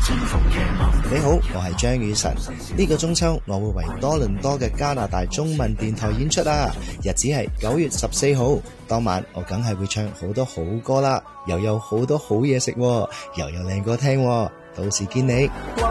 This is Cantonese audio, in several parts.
你好，我係張雨晨。呢個中秋我會為多倫多嘅加拿大中文電台演出啊！日子係9月14號，當晚我梗係會唱好多好歌啦，又有好多好嘢食，又有靚歌聽，到時見你。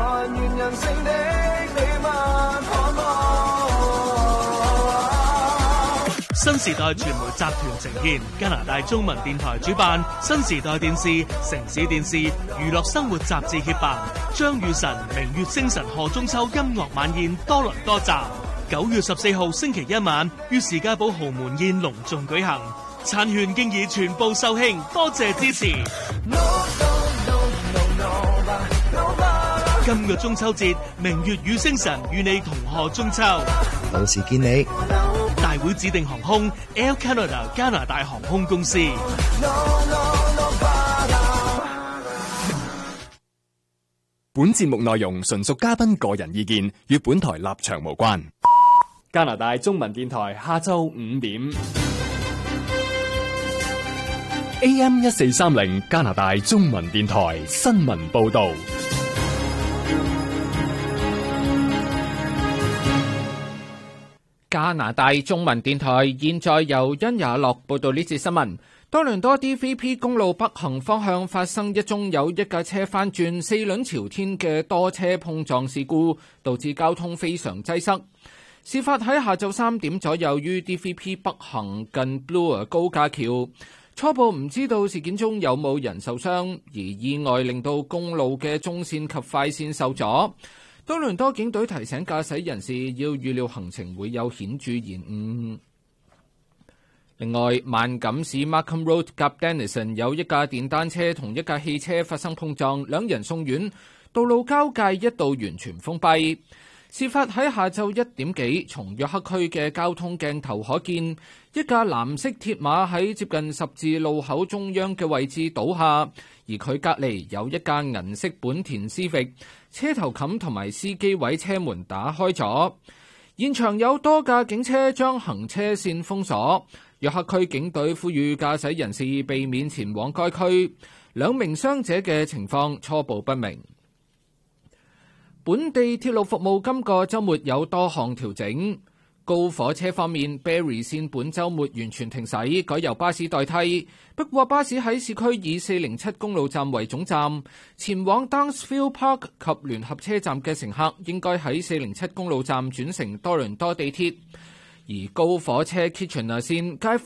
新時代傳媒集團呈現，加拿大中文電台主辦，新時代電視、城市電視、娛樂生活雜誌協辦，張雨晨明月星辰賀中秋音樂晚宴多倫多站，9月14號星期一晚於士嘉堡豪門宴隆重舉行，餐券經已全部售罄，多謝支持。今個中秋節，明月與星辰與你同賀中秋， 到時見你。 大會指定航空 Air Canada 加拿大航空公司。 本節目內容純屬嘉賓個人意見，與本台立場無關。加拿大中文電台下晝5點 AM 1430加拿大中文電台新聞報道。 加拿大中文電台現在由殷也樂報道呢節新聞。多倫多 DVP 公路北行方向發生一宗有一架車翻轉4輪朝天嘅多車碰撞事故，導致交通非常擠塞。事發喺下晝3點左右於 DVP 北行近 Bloor 高架橋。初步唔知道事件中有冇人受傷，而意外令到公路嘅中線及快線受阻。多倫多警隊提醒駕駛人士要預料行程會有顯著延誤。另外，萬錦市 Markham Road 及 Denison 有一架電單車同一架汽車發生碰撞，兩人送院，道路交界一度完全封閉。事發喺下晝1點幾，從約克區嘅交通鏡頭可見，一架藍色鐵馬喺接近十字路口中央嘅位置倒下，而佢隔離有一架銀色本田思域，車頭冚同埋司機位車門打開咗。現場有多架警車將行車線封鎖。約克區警隊呼籲駕駛人士避免前往該區。兩名傷者嘅情況初步不明。本地鐵路服務今個週末有多項調整。高火車方面 ，Barrie 線本週末完全停駛，改由巴士代替。不過巴士喺市區以407公路站為總站，前往 Downsville Park 及聯合車站嘅乘客應該喺407公路站轉乘多倫多地鐵。而高火車 Kitchener 線介